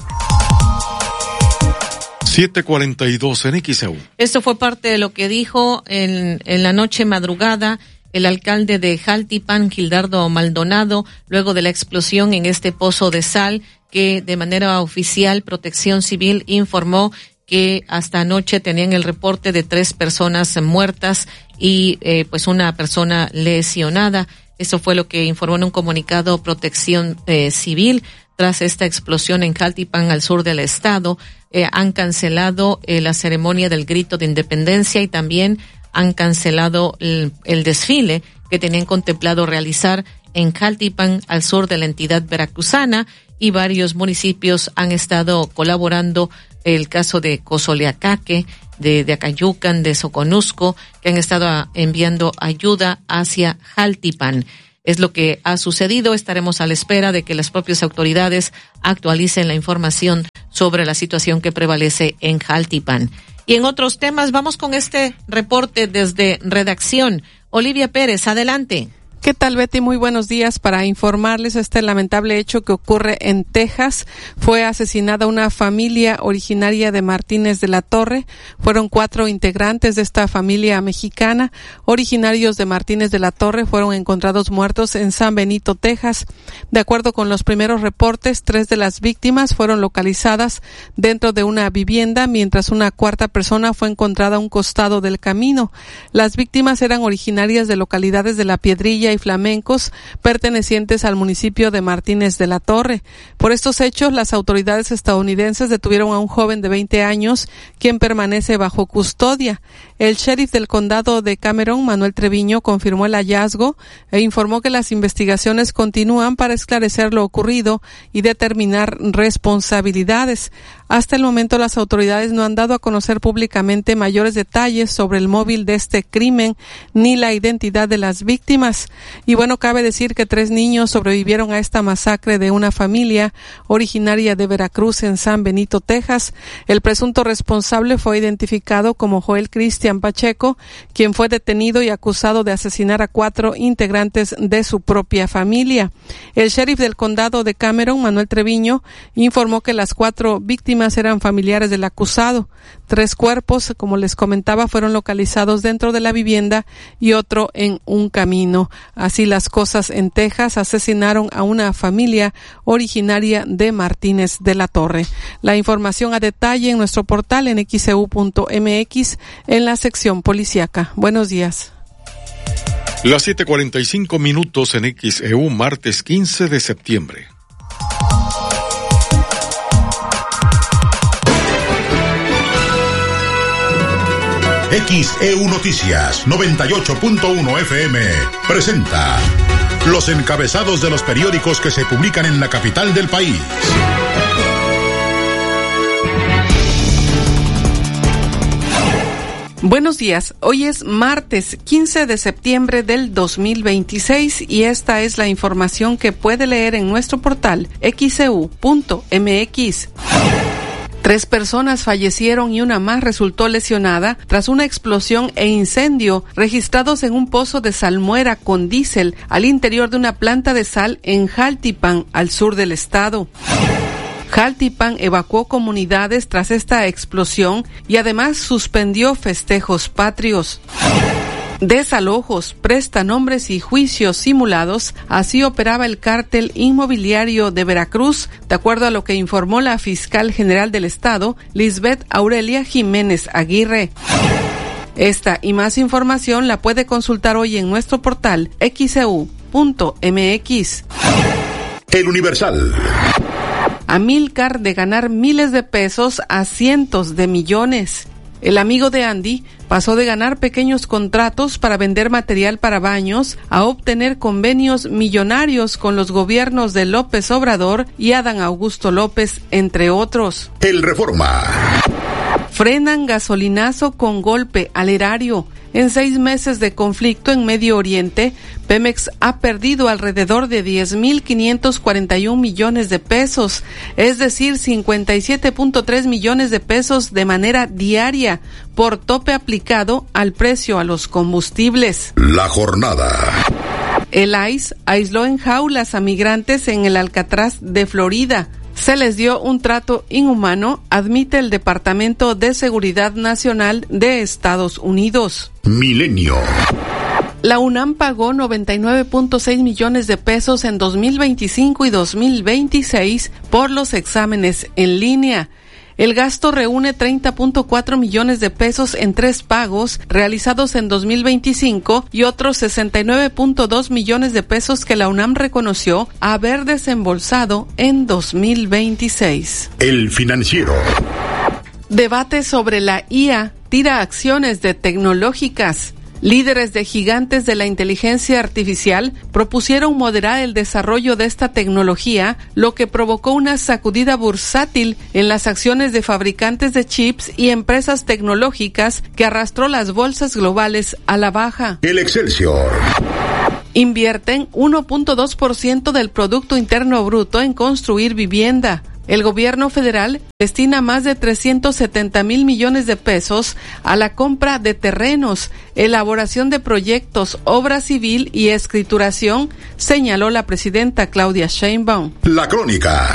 7:42 en XEU. Esto fue parte de lo que dijo en la noche madrugada el alcalde de Jaltipan, Gildardo Maldonado, luego de la explosión en este pozo de sal, que de manera oficial Protección Civil informó que hasta anoche tenían el reporte de 3 personas muertas y pues una persona lesionada. Eso fue lo que informó en un comunicado Protección Civil. Tras esta explosión en Jaltipan, al sur del estado, han cancelado la ceremonia del grito de independencia y también han cancelado el desfile que tenían contemplado realizar en Jaltipan, al sur de la entidad veracruzana, y varios municipios han estado colaborando. El caso de Cozoleacaque, de Acayucan, de Soconusco, que han estado enviando ayuda hacia Jaltipan. Es lo que ha sucedido. Estaremos a la espera de que las propias autoridades actualicen la información sobre la situación que prevalece en Jaltipan. Y en otros temas, vamos con este reporte desde redacción. Olivia Pérez, adelante. ¿Qué tal, Betty? Muy buenos días. Para informarles este lamentable hecho que ocurre en Texas. Fue asesinada una familia originaria de Martínez de la Torre. Fueron 4 integrantes de esta familia mexicana, originarios de Martínez de la Torre, fueron encontrados muertos en San Benito, Texas. De acuerdo con los primeros reportes, 3 de las víctimas fueron localizadas dentro de una vivienda, mientras una 4ª persona fue encontrada a un costado del camino. Las víctimas eran originarias de localidades de La Piedrilla y Flamencos, pertenecientes al municipio de Martínez de la Torre. Por estos hechos, las autoridades estadounidenses detuvieron a un joven de 20 años, quien permanece bajo custodia. El sheriff del condado de Cameron, Manuel Treviño, confirmó el hallazgo e informó que las investigaciones continúan para esclarecer lo ocurrido y determinar responsabilidades. Hasta el momento, las autoridades no han dado a conocer públicamente mayores detalles sobre el móvil de este crimen ni la identidad de las víctimas. Y bueno, cabe decir que 3 niños sobrevivieron a esta masacre de una familia originaria de Veracruz en San Benito, Texas. El presunto responsable fue identificado como Joel Cristian Pacheco, quien fue detenido y acusado de asesinar a 4 integrantes de su propia familia. El sheriff del condado de Cameron, Manuel Treviño, informó que las 4 víctimas eran familiares del acusado. 3 cuerpos, como les comentaba, fueron localizados dentro de la vivienda y otro en un camino. Así las cosas en Texas, asesinaron a una familia originaria de Martínez de la Torre. La información a detalle en nuestro portal en xeu.mx en la sección policíaca. Buenos días. Las 7:45 en XEU, martes 15 de septiembre. XEU Noticias 98.1 FM presenta los encabezados de los periódicos que se publican en la capital del país. Buenos días, hoy es martes 15 de septiembre del 2026 y esta es la información que puede leer en nuestro portal xeu.mx. 3 personas fallecieron y una más resultó lesionada tras una explosión e incendio registrados en un pozo de salmuera con diésel al interior de una planta de sal en Jaltipan, al sur del estado. Jaltipan evacuó comunidades tras esta explosión y además suspendió festejos patrios. Desalojos, prestanombres y juicios simulados, así operaba el cártel inmobiliario de Veracruz, de acuerdo a lo que informó la fiscal general del estado, Lisbeth Aurelia Jiménez Aguirre. Esta y más información la puede consultar hoy en nuestro portal xeu.mx. El Universal. Amílcar de ganar miles de pesos a cientos de millones. El amigo de Andy pasó de ganar pequeños contratos para vender material para baños a obtener convenios millonarios con los gobiernos de López Obrador y Adán Augusto López, entre otros. El Reforma. Frenan gasolinazo con golpe al erario. En 6 meses de conflicto en Medio Oriente, Pemex ha perdido alrededor de 10.541 millones de pesos, es decir, 57.3 millones de pesos de manera diaria, por tope aplicado al precio a los combustibles. La jornada. El ICE aisló en jaulas a migrantes en el Alcatraz de Florida. Se les dio un trato inhumano, admite el Departamento de Seguridad Nacional de Estados Unidos. Milenio. La UNAM pagó 99.6 millones de pesos en 2025 y 2026 por los exámenes en línea. El gasto reúne 30.4 millones de pesos en 3 pagos realizados en 2025 y otros 69.2 millones de pesos que la UNAM reconoció haber desembolsado en 2026. El Financiero. Debate sobre la IA tira acciones de tecnológicas. Líderes de gigantes de la inteligencia artificial propusieron moderar el desarrollo de esta tecnología, lo que provocó una sacudida bursátil en las acciones de fabricantes de chips y empresas tecnológicas que arrastró las bolsas globales a la baja. El Excelsior. Invierten 1.2% del Producto Interno Bruto en construir vivienda. El gobierno federal destina más de 370,000 millones de pesos a la compra de terrenos, elaboración de proyectos, obra civil y escrituración, señaló la presidenta Claudia Sheinbaum. La Crónica.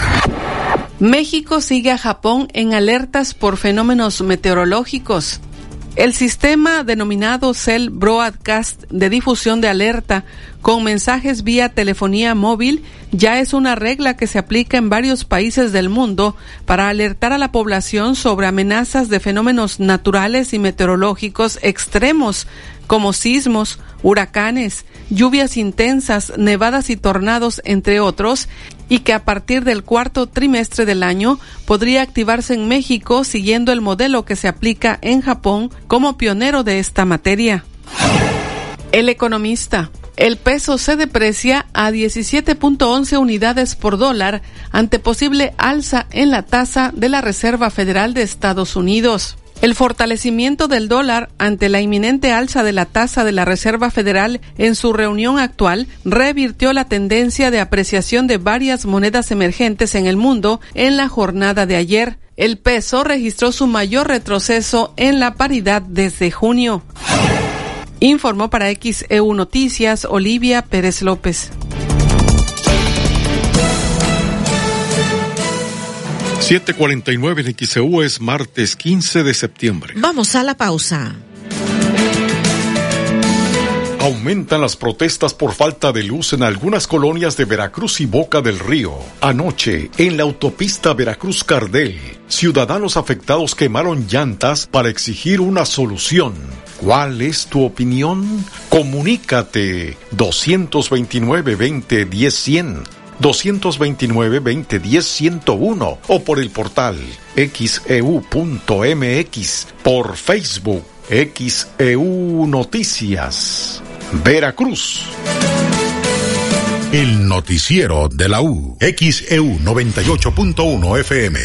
México sigue a Japón en alertas por fenómenos meteorológicos. El sistema denominado Cell Broadcast de difusión de alerta con mensajes vía telefonía móvil ya es una regla que se aplica en varios países del mundo para alertar a la población sobre amenazas de fenómenos naturales y meteorológicos extremos como sismos, huracanes, lluvias intensas, nevadas y tornados, entre otros, y que a partir del 4º trimestre del año podría activarse en México siguiendo el modelo que se aplica en Japón como pionero de esta materia. El Economista. El peso se deprecia a 17.11 unidades por dólar ante posible alza en la tasa de la Reserva Federal de Estados Unidos. El fortalecimiento del dólar ante la inminente alza de la tasa de la Reserva Federal en su reunión actual revirtió la tendencia de apreciación de varias monedas emergentes en el mundo en la jornada de ayer. El peso registró su mayor retroceso en la paridad desde junio. Informó para XEU Noticias Olivia Pérez López. 7:49 en XEU, es martes 15 de septiembre. Vamos a la pausa. Aumentan las protestas por falta de luz en algunas colonias de Veracruz y Boca del Río. Anoche, en la autopista Veracruz-Cardel, ciudadanos afectados quemaron llantas para exigir una solución. ¿Cuál es tu opinión? Comunícate 229-2010-100. 229-2010-101 o por el portal xeu.mx, por Facebook XEU Noticias. Veracruz. El noticiero de la U. XEU 98.1 FM.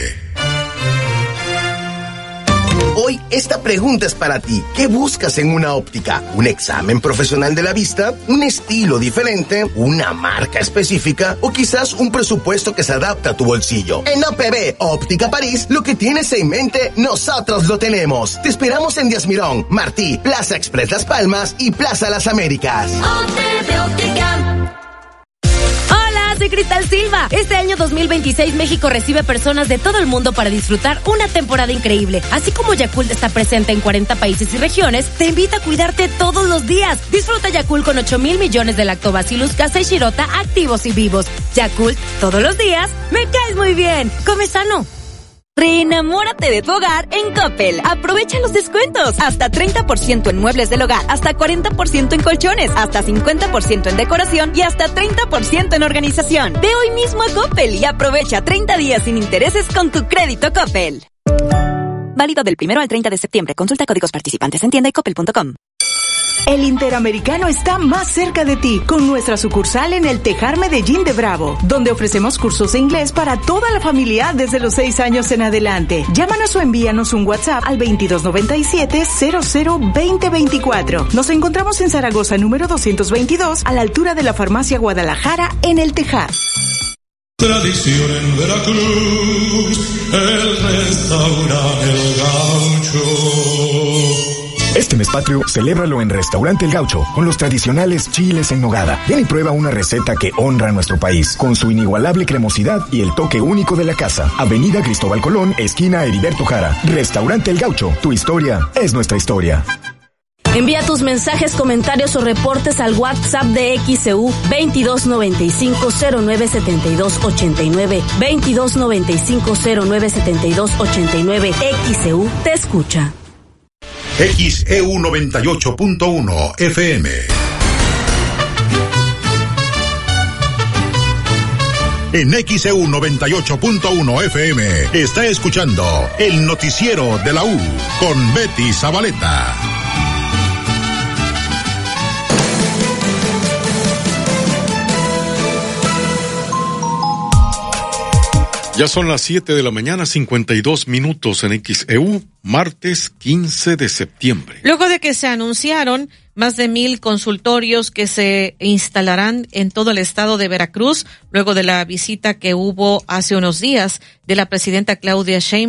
Hoy esta pregunta es para ti. ¿Qué buscas en una óptica? ¿Un examen profesional de la vista? ¿Un estilo diferente? ¿Una marca específica? ¿O quizás un presupuesto que se adapta a tu bolsillo? En OPB Óptica París, lo que tienes en mente, nosotros lo tenemos. Te esperamos en Díaz Mirón, Martí, Plaza Express Las Palmas y Plaza Las Américas. OPB Óptica. Soy Cristal Silva. Este año 2026 México recibe personas de todo el mundo para disfrutar una temporada increíble. Así como Yakult está presente en 40 países y regiones, te invita a cuidarte todos los días. Disfruta Yakult con 8,000 millones de Lactobacillus casei shirota activos y vivos. Yakult, todos los días, me caes muy bien. Come sano. Reenamórate de tu hogar en Coppel. Aprovecha los descuentos. Hasta 30% en muebles del hogar, hasta 40% en colchones, hasta 50% en decoración y hasta 30% en organización. Ve hoy mismo a Coppel y aprovecha 30 días sin intereses con tu crédito Coppel. Válido del 1 al 30 de septiembre. Consulta códigos participantes en tienda y coppel.com. El Interamericano está más cerca de ti con nuestra sucursal en el Tejar Medellín de Bravo, donde ofrecemos cursos de inglés para toda la familia desde los 6 años en adelante. Llámanos o envíanos un WhatsApp al 2297-002024. Nos encontramos en Zaragoza número 222 a la altura de la Farmacia Guadalajara en el Tejar. Tradición en Veracruz, el restaurante El Gaucho. Este mes patrio, celébralo en Restaurante El Gaucho, con los tradicionales chiles en nogada. Ven y prueba una receta que honra a nuestro país, con su inigualable cremosidad y el toque único de la casa. Avenida Cristóbal Colón, esquina Heriberto Jara. Restaurante El Gaucho, tu historia es nuestra historia. Envía tus mensajes, comentarios o reportes al WhatsApp de XEU 2295-097289. 2295-097289. XEU te escucha. XEU 98.1 FM. En XEU 98.1 FM está escuchando el noticiero de la U con Betty Zabaleta. Ya son las 7 de la mañana, 52 minutos en XEU, martes 15 de septiembre. Luego de que se anunciaron más de 1,000 consultorios que se instalarán en todo el estado de Veracruz, luego de la visita que hubo hace unos días de la presidenta Claudia Sheinbaum